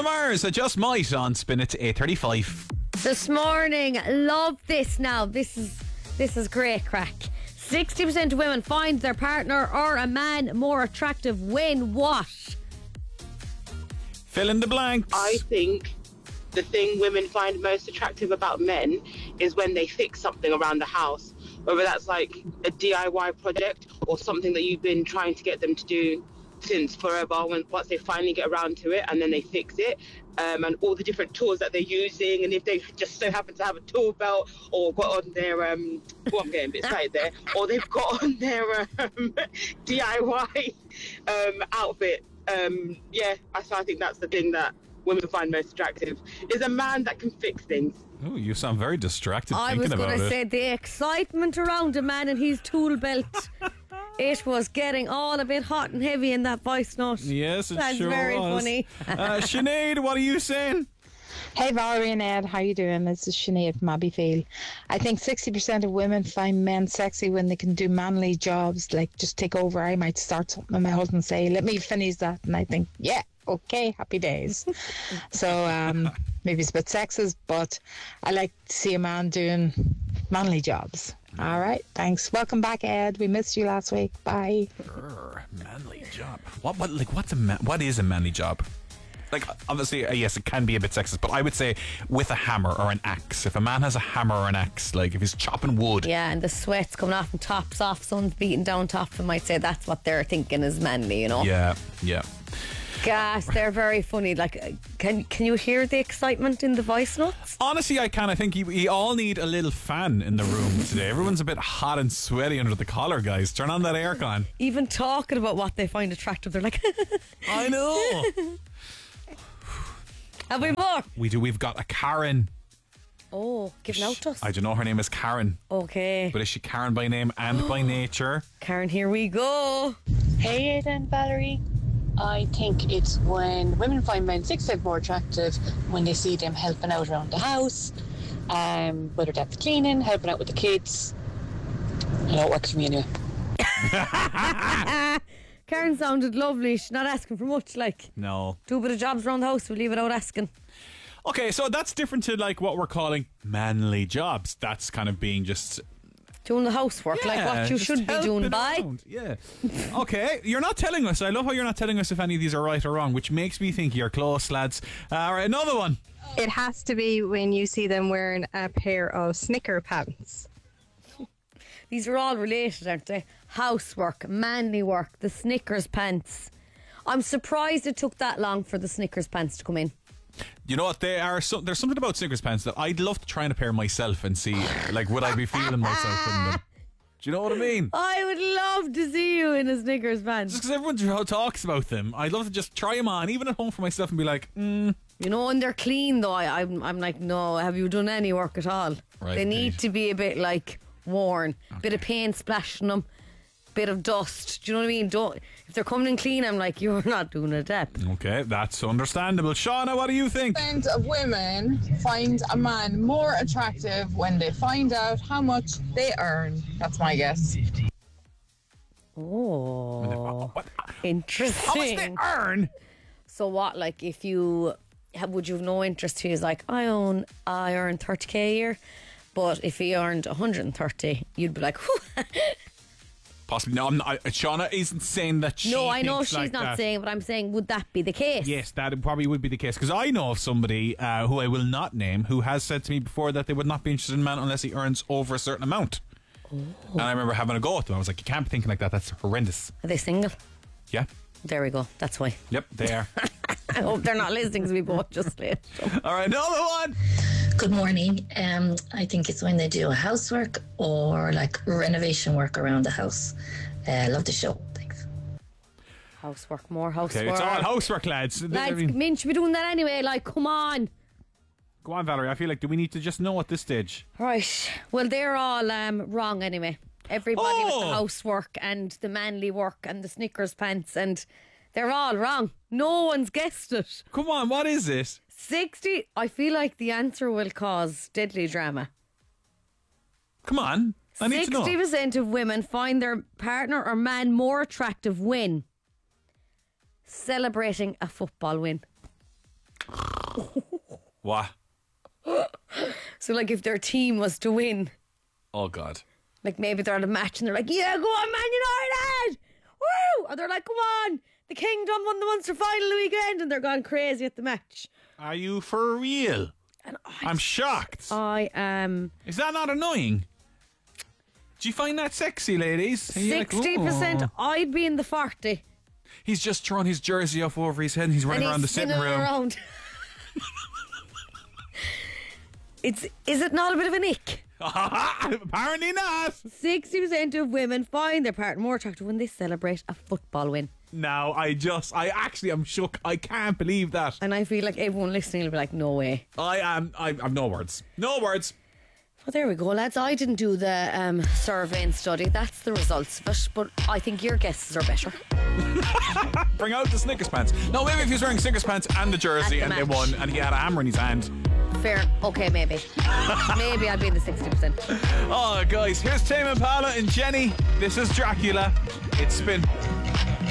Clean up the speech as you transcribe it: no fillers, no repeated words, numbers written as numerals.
Bruno Mars, I just might on Spin It to 8:35. This morning, love this now. This is great crack. 60% of women find their partner or a man more attractive when what? Fill in the blanks. I think the thing women find most attractive about men is when they fix something around the house, whether that's like a DIY project or something that you've been trying to get them to do since forever. Once they finally get around to it and then they fix it, and all the different tools that they're using, and if they just so happen to have a tool belt or got on their I'm getting a bit excited there, or they've got on their DIY outfit. I think that's the thing that women find most attractive, is a man that can fix things. Oh, you sound very distracted I thinking was about going it. to say the excitement around a man and his tool belt. It was getting all a bit hot and heavy in that voice note. Yes, it That's sure very was. funny. Sinead, what are you saying? Hey Valerie and Ed, how you doing? This is Sinead from Abbeyfield. I think 60% of women find men sexy when they can do manly jobs, like just take over. I might start something and my husband say, let me finish that, and I think, yeah, okay, happy days. So maybe it's a bit sexist, but I like to see a man doing manly jobs. All right, thanks. Welcome back, Ed. We missed you last week. Bye. Manly job. What is a manly job? Like, obviously, yes, it can be a bit sexist, but I would say with a hammer or an axe. If a man has a hammer or an axe, like if he's chopping wood. Yeah, and the sweat's coming off and tops off, sun's beating down top of him, I'd say that's what they're thinking is manly, you know? Yeah. Gas, they're very funny. Like, can you hear the excitement in the voice notes? Honestly, I can. I think you all need a little fan in the room today. Everyone's a bit hot and sweaty under the collar, guys. Turn on that aircon. Even talking about what they find attractive, they're like, I know. have we more? We do. We've got a Karen. Oh, giving out to us. I don't know. Her name is Karen. Okay. But is she Karen by name and by nature? Karen, here we go. Hey Aidan, Valerie. I think it's when women find men 6 times more attractive when they see them helping out around the house, whether that's cleaning, helping out with the kids. I know it works for me anyway. Karen sounded lovely. She's not asking for much, like. No. Do a bit of jobs around the house, we'll leave it out asking. Okay, so that's different to like what we're calling manly jobs. That's kind of being just doing the housework, like what you just should be doing by. around. Yeah. Okay, you're not telling us. I love how you're not telling us if any of these are right or wrong, which makes me think you're close, lads. All right, another one. It has to be when you see them wearing a pair of Snicker pants. These are all related, aren't they? Housework, manly work, the Snickers pants. I'm surprised it took that long for the Snickers pants to come in. You know what? There's something about Snickers pants that I'd love to try in a pair myself and see, like, would I be feeling myself in them? Do you know what I mean? I would love to see you in a Snickers pants. Just because everyone talks about them, I'd love to just try them on, even at home for myself, and be like, You know, and they're clean though. I'm like, no, have you done any work at all? Right, they need Pete. to be a bit like worn, bit of paint splashing them, bit of dust. Do you know what I mean? If they're coming in clean, I'm like, you're not doing a dep. okay, that's understandable. Shauna, what do you think? % of women find a man more attractive when they find out how much they earn. That's my guess. Oh, What? interesting. How much they earn? So what? Like, if you would you have no interest? He was like, I earn 30k a year, but if he earned 130, you'd be like, whew. Possibly. No, I'm not, Shauna isn't saying that she No, I know thinks she's like not that. saying, but I'm saying, would that be the case? Yes, that probably would be the case. Because I know of somebody who I will not name who has said to me before that they would not be interested in a man unless he earns over a certain amount. And I remember having a go at them. I was like, you can't be thinking like that. That's horrendous. Are they single? Yeah. There we go. That's why. Yep, they are. I hope they're not listening because we both just laid. All right, another one. Good morning. I think it's when they do housework or like renovation work around the house. Love the show. Thanks. Housework, more housework. Okay, it's all housework, lads. Lads, men should be doing that anyway. Like, come on. Go on, Valerie. I feel like, do we need to just know at this stage? Right. Well, they're all wrong anyway. Everybody with the housework and the manly work and the Snickers pants, and they're all wrong. No one's guessed it. Come on, what is it? 60. I feel like the answer will cause deadly drama. Come on. I need to know. 60% of women find their partner or man more attractive when celebrating a football win. What? So, like, if their team was to win, Oh, God. like maybe they're at a match and they're like, yeah, go on, Man United! Woo! Or they're like, come on, the Kingdom won the Munster final weekend, and they're gone crazy at the match. Are you for real? And I'm shocked. I am. Is that not annoying? Do you find that sexy, ladies? Are you like, 60%. "Oh." I'd be in the 40. He's just thrown his jersey up over his head and he's running And around the he's sitting spinning room. around. Is it not a bit of an ick? Apparently not. 60% of women find their partner more attractive when they celebrate a football win. No, I actually am shook. I can't believe that. And I feel like everyone listening will be like, no way. I've no words. No words. Well, there we go, lads. I didn't do the survey and study. That's the results of it. But I think your guesses are better. Bring out the Snickers pants. No, maybe if he was wearing Snickers pants and the jersey At the and they match. won and he had a hammer in his hand. Fair. Okay, maybe. Maybe I'll be in the 60%. Oh, guys, here's Tame Impala and Jenny. This is Dracula. It's Spin.